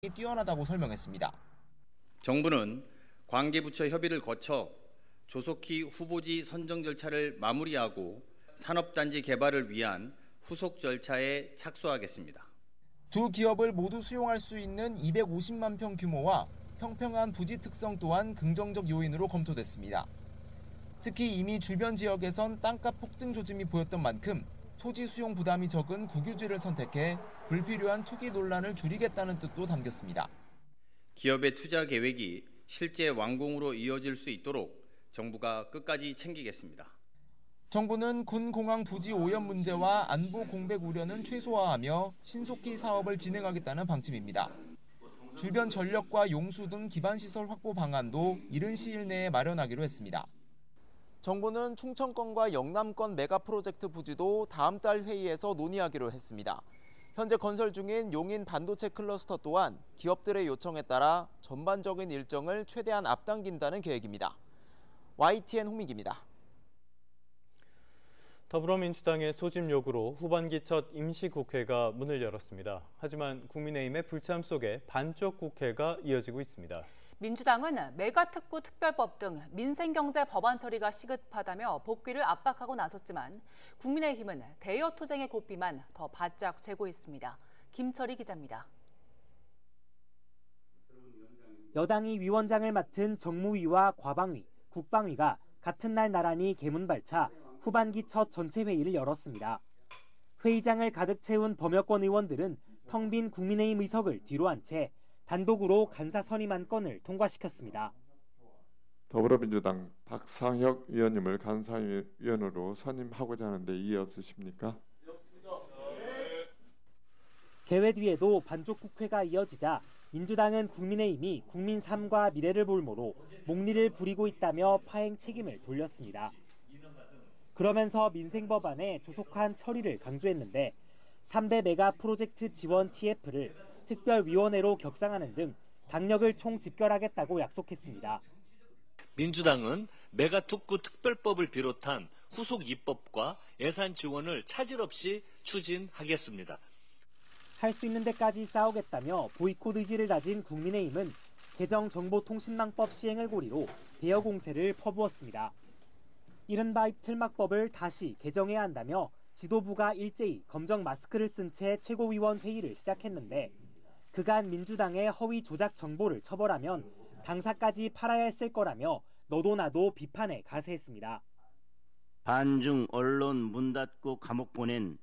뛰어나다고 설명했습니다. 정부는 관계부처 협의를 거쳐 조속히 후보지 선정 절차를 마무리하고 산업단지 개발을 위한 후속 절차에 착수하겠습니다. 두 기업을 모두 수용할 수 있는 250만 평 규모와 평평한 부지 특성 또한 긍정적 요인으로 검토됐습니다. 특히 이미 주변 지역에선 땅값 폭등 조짐이 보였던 만큼 토지 수용 부담이 적은 국유지를 선택해 불필요한 투기 논란을 줄이겠다는 뜻도 담겼습니다. 기업의 투자 계획이 실제 완공으로 이어질 수 있도록 정부가 끝까지 챙기겠습니다. 정부는 군 공항 부지 오염 문제와 안보 공백 우려는 최소화하며 신속히 사업을 진행하겠다는 방침입니다. 주변 전력과 용수 등 기반시설 확보 방안도 이른 시일 내에 마련하기로 했습니다. 정부는 충청권과 영남권 메가 프로젝트 부지도 다음 달 회의에서 논의하기로 했습니다. 현재 건설 중인 용인 반도체 클러스터 또한 기업들의 요청에 따라 전반적인 일정을 최대한 앞당긴다는 계획입니다. YTN 홍민기입니다. 더불어민주당의 소집 요구로 후반기 첫 임시국회가 문을 열었습니다. 하지만 국민의힘의 불참 속에 반쪽 국회가 이어지고 있습니다. 민주당은 메가특구 특별법 등 민생경제 법안 처리가 시급하다며 복귀를 압박하고 나섰지만 국민의힘은 대여 투쟁의 고삐만 더 바짝 쥐고 있습니다. 김철희 기자입니다. 여당이 위원장을 맡은 정무위와 과방위, 국방위가 같은 날 나란히 개문발차 후반기 첫 전체 회의를 열었습니다. 회의장을 가득 채운 범여권 의원들은 텅 빈 국민의힘 의석을 뒤로 한 채 단독으로 간사 선임 한 건을 통과시켰습니다. 더불어민주당 박상혁 의원님을 간사위원으로 선임하고자 하는데 이해 없으십니까? 개회 뒤에도 반쪽 국회가 이어지자 민주당은 국민의힘이 국민 삶과 미래를 볼모로 목리를 부리고 있다며 파행 책임을 돌렸습니다. 그러면서 민생 법안의 조속한 처리를 강조했는데 3대 메가 프로젝트 지원 TF를 특별위원회로 격상하는 등 당력을 총집결하겠다고 약속했습니다. 민주당은 메가특구 특별법을 비롯한 후속 입법과 예산 지원을 차질 없이 추진하겠습니다. 할 수 있는 데까지 싸우겠다며 보이콧 의지를 다진 국민의힘은 개정정보통신망법 시행을 고리로 대여 공세를 퍼부었습니다. 이른바 입틀막법을 다시 개정해야 한다며 지도부가 일제히 검정 마스크를 쓴 채 최고위원 회의를 시작했는데 그간 민주당의 허위 조작 정보를 처벌하면 당사까지 팔아야 했을 거라며 너도 나도 비판에 가세했습니다. 반중 언론 문 닫고 감옥 보낸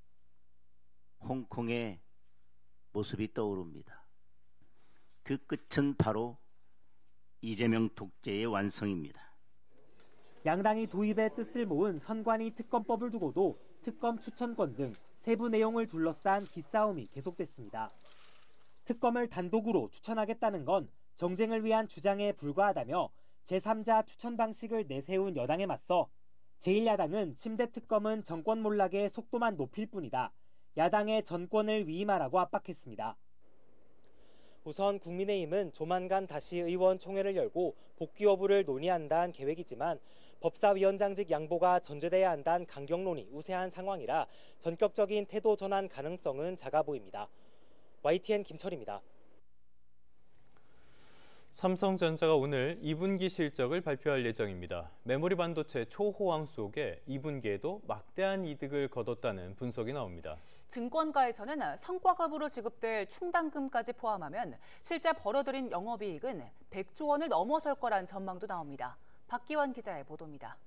홍콩의 모습이 떠오릅니다. 그 끝은 바로 이재명 독재의 완성입니다. 양당이 도입의 뜻을 모은 선관위 특검법을 두고도 특검 추천권 등 세부 내용을 둘러싼 기싸움이 계속됐습니다. 특검을 단독으로 추천하겠다는 건 정쟁을 위한 주장에 불과하다며 제3자 추천 방식을 내세운 여당에 맞서 제1야당은 침대 특검은 정권 몰락의 속도만 높일 뿐이다. 야당의 전권을 위임하라고 압박했습니다. 우선 국민의힘은 조만간 다시 의원총회를 열고 복귀 여부를 논의한다는 계획이지만 법사위원장직 양보가 전제돼야 한다는 강경론이 우세한 상황이라 전격적인 태도 전환 가능성은 작아 보입니다. YTN 김철입니다. 삼성전자가 오늘 2분기 실적을 발표할 예정입니다. 메모리 반도체 초호황 속에 2분기에도 막대한 이득을 거뒀다는 분석이 나옵니다. 증권가에서는 성과급으로 지급될 충당금까지 포함하면 실제 벌어들인 영업이익은 100조 원을 넘어설 거란 전망도 나옵니다. 박기환 기자의 보도입니다.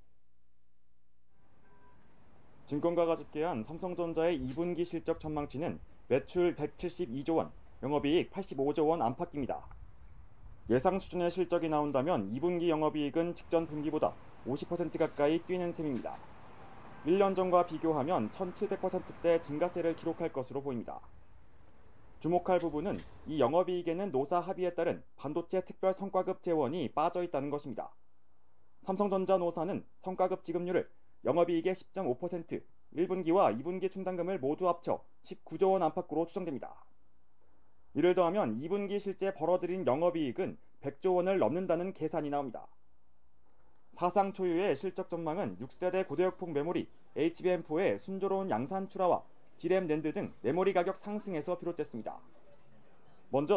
증권가가 집계한 삼성전자의 2분기 실적 전망치는 매출 172조 원, 영업이익 85조 원 안팎입니다. 예상 수준의 실적이 나온다면 2분기 영업이익은 직전 분기보다 50% 가까이 뛰는 셈입니다. 1년 전과 비교하면 1700%대 증가세를 기록할 것으로 보입니다. 주목할 부분은 이 영업이익에는 노사 합의에 따른 반도체 특별 성과급 재원이 빠져 있다는 것입니다. 삼성전자 노사는 성과급 지급률을 영업이익의 10.5%, 1분기와 2분기 충당금을 모두 합쳐 19조 원 안팎으로 추정됩니다. 이를 더하면 2분기 실제 벌어들인 영업이익은 100조 원을 넘는다는 계산이 나옵니다. 사상 초유의 실적 전망은 6세대 고대역폭 메모리 HBM4의 순조로운 양산 출하와 D램 낸드 등 메모리 가격 상승에서 비롯됐습니다. 먼저